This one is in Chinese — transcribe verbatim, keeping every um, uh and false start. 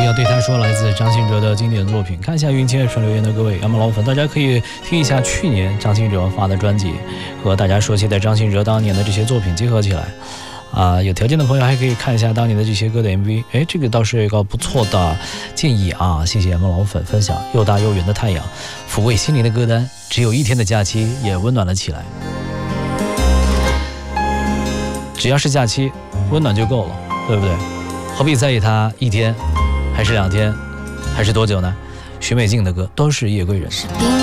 不要对他说，来自张信哲的经典作品。看一下云清纯留言的各位 M 老粉，大家可以听一下去年张信哲发的专辑，和大家说起在张信哲当年的这些作品结合起来。啊、呃，有条件的朋友还可以看一下当年的这些歌的 M V。哎，这个倒是一个不错的建议啊！谢谢 M 老粉分享。又大又圆的太阳，抚慰心灵的歌单，只有一天的假期也温暖了起来。只要是假期，温暖就够了，对不对？何必在意它一天，还是两天，还是多久呢？许美静的歌都是夜归人。